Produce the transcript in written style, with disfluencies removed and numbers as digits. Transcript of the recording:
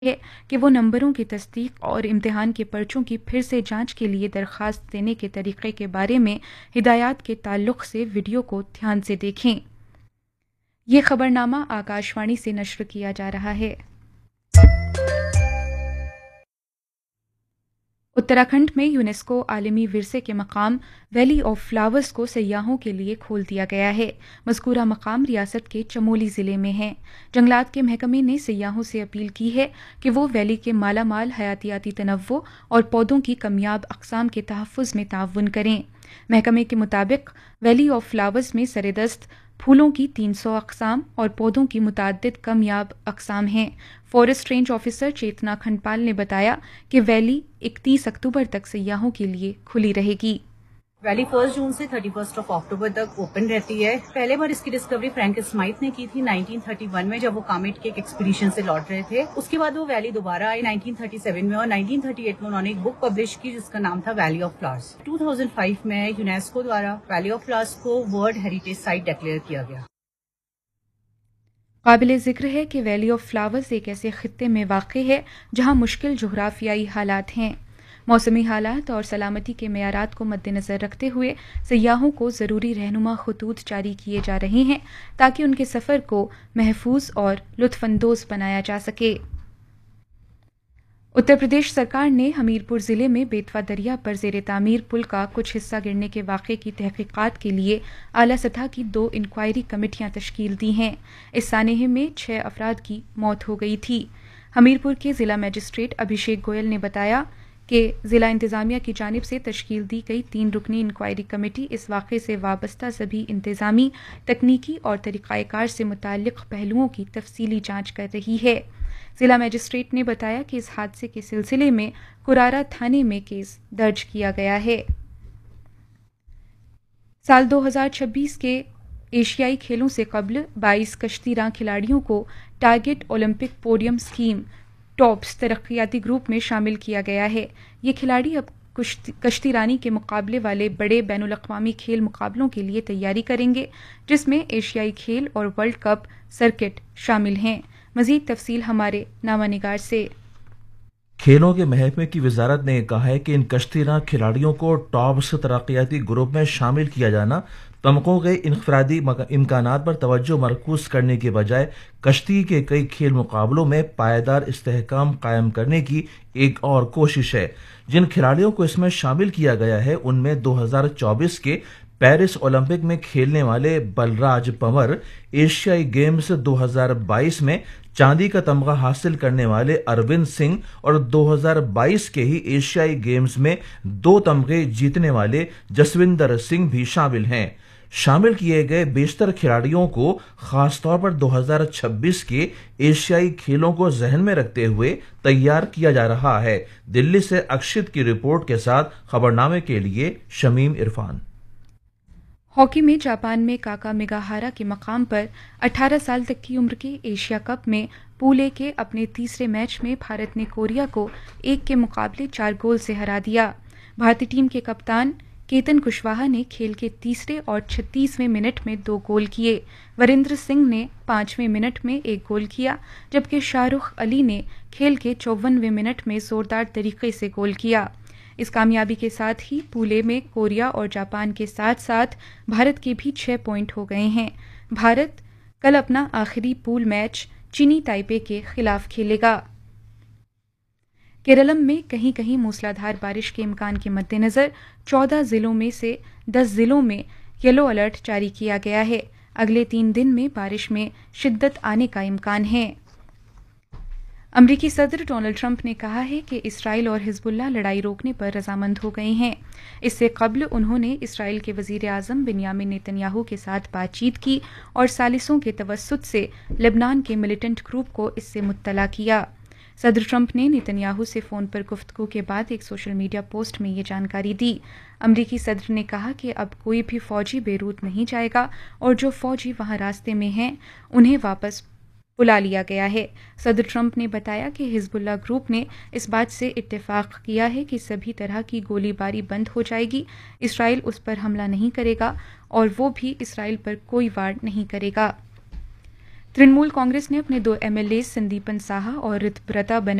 ہے کہ وہ نمبروں کی تصدیق اور امتحان کے پرچوں کی پھر سے جانچ کے لیے درخواست دینے کے طریقے کے بارے میں ہدایات کے تعلق سے ویڈیو کو دھیان سے دیکھیں۔ یہ خبرنامہ آکاشوانی سے نشر کیا جا رہا ہے۔ اتراکھنڈ میں یونیسکو عالمی ورثے کے مقام ویلی آف فلاورز کو سیاحوں کے لیے کھول دیا گیا ہے۔ مذکورہ مقام ریاست کے چمولی ضلع میں ہے۔ جنگلات کے محکمے نے سیاحوں سے اپیل کی ہے کہ وہ ویلی کے مالا مال حیاتیاتی تنوع اور پودوں کی کمیاب اقسام کے تحفظ میں تعاون کریں۔ محکمے کے مطابق ویلی آف فلاورز میں سردست پھولوں کی 300 اقسام اور پودوں کی متعدد کمیاب اقسام ہیں۔ فارسٹ رینج آفیسر چیتنا کھنڈپال نے بتایا کہ ویلی 31 اکتوبر تک سیاحوں کے لیے کھلی رہے گی۔ ویلی 1 جون سے 31 اکتوبر تک اوپن رہتی ہے۔ پہلے بار اس کی ڈسکوری فرینک اسمائتھ نے کی تھی 1931 میں، جب وہ کامٹ کے ایک ایکسپیڈیشن سے لوٹ رہے تھے۔ اس کے بعد وہ ویلی دوبارہ آئی 1937 میں، اور 1938 میں انہوں نے ایک بک پبلش کی جس کا نام تھا ویلی آف فلاورز۔ 2005 میں یونیسکو دوارا ویلی آف فلاورز کو ورلڈ ہیریٹیج سائٹ ڈکلیئر کیا گیا۔ قابل ذکر ہے کہ ویلی آف فلاورز ایک ایسے خطے میں واقع ہے جہاں مشکل جغرافیائی حالات ہیں۔ موسمی حالات اور سلامتی کے معیارات کو مد نظر رکھتے ہوئے سیاحوں کو ضروری رہنما خطوط جاری کیے جا رہے ہیں تاکہ ان کے سفر کو محفوظ اور لطف اندوز بنایا جا سکے۔ اتر پردیش سرکار نے ہمیرپور ضلع میں بیتوا دریا پر زیر تعمیر پل کا کچھ حصہ گرنے کے واقعے کی تحقیقات کے لیے اعلیٰ سطح کی 2 انکوائری کمیٹیاں تشکیل دی ہیں۔ اس سانحے میں 6 افراد کی موت ہو گئی تھی۔ ہمیرپور کے ضلع مجسٹریٹ ابھیشیک گوئل نے بتایا کہ ضلع انتظامیہ کی جانب سے تشکیل دی گئی 3 رکنی انکوائری کمیٹی اس واقعے سے وابستہ سبھی انتظامی، تکنیکی اور طریقہ کار سے متعلق پہلوؤں کی تفصیلی جانچ کر رہی ہے۔ ضلع مجسٹریٹ نے بتایا کہ اس حادثے کے سلسلے میں کرارا تھانے میں کیس درج کیا گیا ہے۔ سال 2026 کے ایشیائی کھیلوں سے قبل 22 کشتی راں کھلاڑیوں کو target Olympic podium scheme tops ترقیاتی گروپ میں شامل کیا گیا ہے۔ یہ کھلاڑی اب کشتی رانی کے مقابلے والے بڑے بین الاقوامی کھیل مقابلوں کے لیے تیاری کریں گے، جس میں ایشیائی کھیل اور ورلڈ کپ سرکٹ شامل ہیں۔ مزید تفصیل ہمارے نامہ نگار سے۔ کھیلوں کے محکمے کی وزارت نے کہا ہے کہ ان کشتی راں کھلاڑیوں کو ٹاپس ترقیاتی گروپ میں شامل کیا جانا تمغوں کے انفرادی امکانات پر توجہ مرکوز کرنے کے بجائے کشتی کے کئی کھیل مقابلوں میں پائیدار استحکام قائم کرنے کی ایک اور کوشش ہے۔ جن کھلاڑیوں کو اس میں شامل کیا گیا ہے ان میں 2024 کے پیرس اولمپک میں کھیلنے والے بلراج پنور، ایشیائی گیمز 2022 میں چاندی کا تمغہ حاصل کرنے والے اروند سنگھ اور 2022 کے ہی ایشیائی گیمز میں 2 تمغے جیتنے والے جسوندر سنگھ بھی شامل ہیں۔ شامل کیے گئے بیشتر کھلاڑیوں کو خاص طور پر 2026 کے ایشیائی کھیلوں کو ذہن میں رکھتے ہوئے تیار کیا جا رہا ہے۔ دلی سے اکشت کی رپورٹ کے ساتھ خبرنامے کے لیے شمیم عرفان۔ ہاکی میں جاپان میں کاکا میگاہارا کے مقام پر 18 سال تک کی عمر کے ایشیا کپ میں پول اے کے اپنے تیسرے میچ میں بھارت نے کوریا کو 1 کے مقابلے 4 گول سے ہرا دیا۔ بھارتی ٹیم کے کپتان کیتن کشواہا نے کھیل کے تیسرے اور 36ویں منٹ میں 2 گول کیے۔ وریندر سنگھ نے 5ویں منٹ میں 1 گول کیا، جبکہ شاہ رخ علی نے کھیل کے 54ویں منٹ میں زوردار طریقے سے گول کیا۔ اس کامیابی کے ساتھ ہی پول اے میں کوریا اور جاپان کے ساتھ ساتھ بھارت کے بھی 6 پوائنٹ ہو گئے ہیں۔ بھارت کل اپنا آخری پول میچ چینی تائپے کے خلاف کھیلے گا۔ کیرالم میں کہیں کہیں موسلادھار بارش کے امکان کے مد نظر 14 ضلعوں میں سے 10 ضلعوں میں یلو الرٹ جاری کیا گیا ہے۔ اگلے 3 دن میں بارش میں شدت آنے کا امکان ہے۔ امریکی صدر ڈونلڈ ٹرمپ نے کہا ہے کہ اسرائیل اور حزب اللہ لڑائی روکنے پر رضامند ہو گئے ہیں۔ اس سے قبل انہوں نے اسرائیل کے وزیر اعظم بنیامن نیتن یاہو کے ساتھ بات چیت کی اور ثالثوں کے توسط سے لبنان کے ملیٹنٹ گروپ کو اس سے مطلع کیا۔ صدر ٹرمپ نے نیتن یاہو سے فون پر گفتگو کے بعد ایک سوشل میڈیا پوسٹ میں یہ جانکاری دی۔ امریکی صدر نے کہا کہ اب کوئی بھی فوجی بیروت نہیں جائے گا اور جو فوجی وہاں راستے میں ہیں انہیں واپس بلا لیا گیا ہے۔ صدر ٹرمپ نے بتایا کہ حزب اللہ گروپ نے اس بات سے اتفاق کیا ہے کہ سبھی طرح کی گولی باری بند ہو جائے گی، اسرائیل اس پر حملہ نہیں کرے گا اور وہ بھی اسرائیل پر کوئی وار نہیں کرے گا۔ तृणमूल कांग्रेस ने अपने 2 MLA संदीपन साहा और ऋतुव्रता